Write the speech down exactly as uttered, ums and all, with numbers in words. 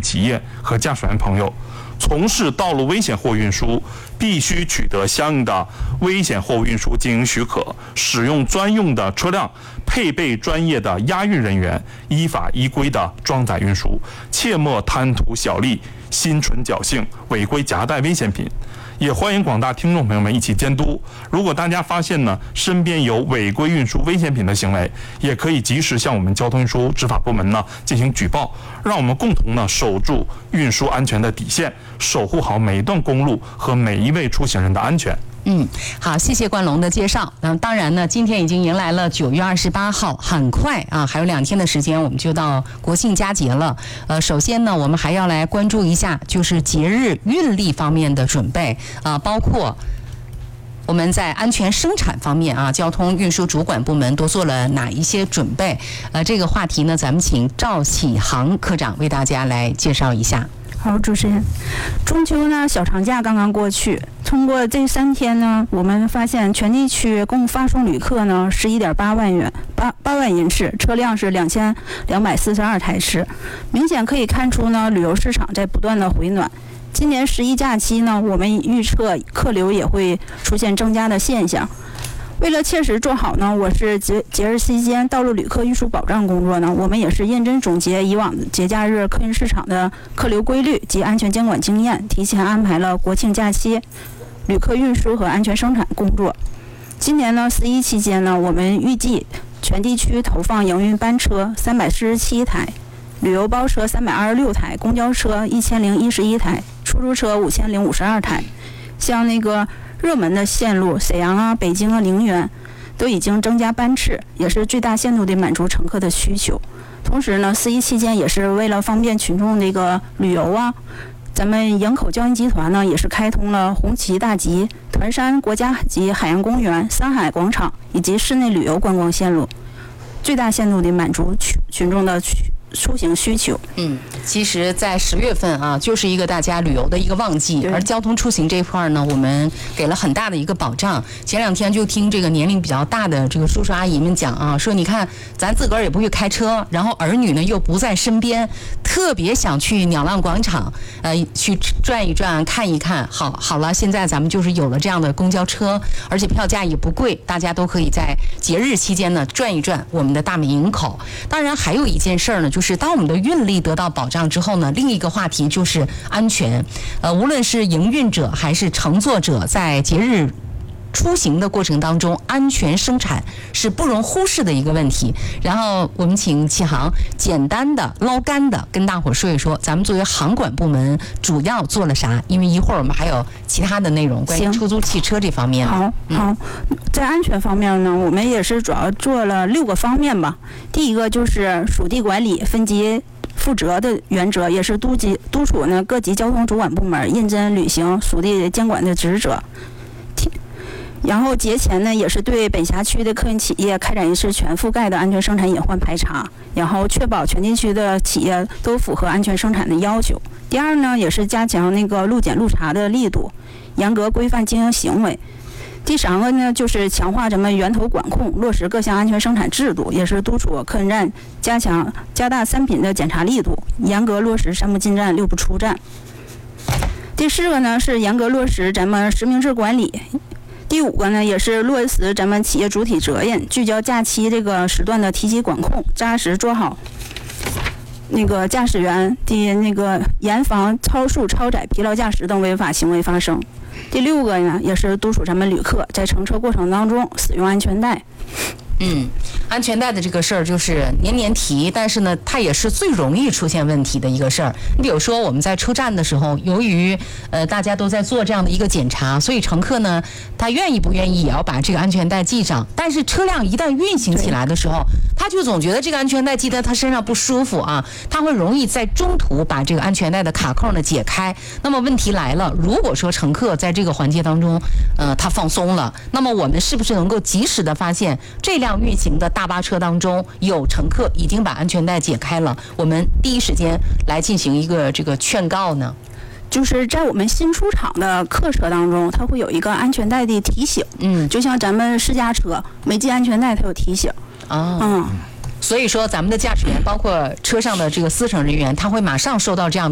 企业和驾驶员朋友，从事道路危险货物运输必须取得相应的危险货物运输经营许可，使用专用的车辆，配备专业的押运人员，依法依规的装载运输，切莫贪图小利，心存侥幸，违规夹带危险品。也欢迎广大听众朋友们一起监督。如果大家发现呢身边有违规运输危险品的行为，也可以及时向我们交通运输执法部门呢进行举报，让我们共同呢守住运输安全的底线，守护好每一段公路和每一位出行人的安全。 嗯，好，谢谢冠龙的介绍。嗯，当然呢，今天已经迎来了九月二十八号，很快啊，还有两天的时间，我们就到国庆佳节了。呃，首先呢，我们还要来关注一下，就是节日运力方面的准备啊，包括我们在安全生产方面啊，交通运输主管部门都做了哪一些准备？呃，这个话题呢，咱们请赵启航科长为大家来介绍一下。 好，主持人，中秋呢，小长假刚刚过去。通过这三天呢，我们发现全地区共发送旅客呢十一点八万元八八万人次，车辆是两千两百四十二台次。明显可以看出呢，旅游市场在不断的回暖。今年十一假期呢，我们预测客流也会出现增加的现象。为了切实做好呢，我是节节日期间道路旅客运输保障工作呢，我们也是认真总结以往节假日客运市场的客流规律及安全监管经验，提前安排了国庆假期旅客运输和安全生产工作。今年呢，十一期间呢，我们预计全地区投放营运班车三百四十七台，旅游包车三百二十六台，公交车一千零一十一台，出租车五千零五十二台。像那个热门的线路，沈阳啊、北京啊、陵园，都已经增加班次，也是最大限度地满足乘客的需求。同时呢，十一期间也是为了方便群众这个旅游啊，咱们营口交运集团呢也是开通了红旗大集、团山国家级海洋公园、山海广场以及室内旅游观光线路，最大限度地满足群群众的出行需求。 嗯，其实，在十月份啊，就是一个大家旅游的一个旺季，而交通出行这一块呢，我们给了很大的一个保障。前两天就听这个年龄比较大的这个叔叔阿姨们讲啊，说你看咱自个儿也不会开车，然后儿女呢又不在身边，特别想去鸟浪广场，呃，去转一转、看一看。好，好了，现在咱们就是有了这样的公交车，而且票价也不贵，大家都可以在节日期间呢转一转我们的大美营口。当然，还有一件事儿呢，就是当我们的运力得到保障之后呢，另一个话题就是安全。呃，无论是营运者还是乘坐者，在节日出行的过程当中，安全生产是不容忽视的一个问题。然后我们请启航简单的捞干的跟大伙儿说一说，咱们作为航管部门主要做了啥？因为一会儿我们还有其他的内容关于出租汽车这方面。 好，好，在安全方面呢，我们也是主要做了六个方面吧。第一个就是属地管理分级负责的原则，也是督级督促呢各级交通主管部门认真履行属地监管的职责。然后节前呢，也是对本辖区的客运企业开展一次全覆盖的安全生产隐患排查，然后确保全地区的企业都符合安全生产的要求。第二呢，也是加强那个路检路查的力度，严格规范经营行为。第三个呢，就是强化咱们源头管控，落实各项安全生产制度，也是督促客运站加强加大三品的检查力度，严格落实三不进站、六不出站。第四个呢，是严格落实咱们实名制管理。第五个呢，也是落实咱们企业主体责任，聚焦假期这个时段的提级管控，扎实做好那个驾驶员的那个严防超速、超载、疲劳驾驶等违法行为发生。第六个呢，也是督促咱们旅客在乘车过程当中使用安全带。 嗯，安全带的这个事儿就是年年提，但是呢，它也是最容易出现问题的一个事儿。你比如说我们在车站的时候，由于呃大家都在做这样的一个检查，所以乘客呢他愿意不愿意也要把这个安全带系上。但是车辆一旦运行起来的时候，他就总觉得这个安全带系在他身上不舒服啊，他会容易在中途把这个安全带的卡扣呢解开。那么问题来了，如果说乘客在这个环节当中，呃他放松了，那么我们是不是能够及时的发现这辆运行的大巴车当中有乘客已经把安全带解开了，我们第一时间来进行一个这个劝告呢？ 就是在我们新出厂的客车当中，它会有一个安全带的提醒，嗯，就像咱们私家车没系安全带，它有提醒。 哦，嗯，所以说咱们的驾驶员，包括车上的这个司乘人员，他会马上收到这样